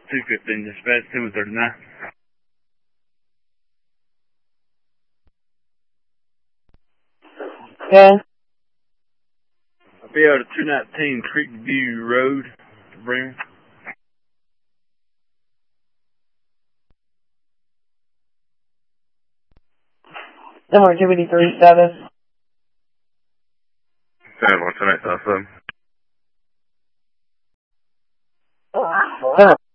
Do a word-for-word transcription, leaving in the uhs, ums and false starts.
two fifteen, dispatch two thirty-nine. Okay. I'll be out of two nineteen Creekview Road, Bremer. Number two eighty-three, status. seven one seven eight five seven. Number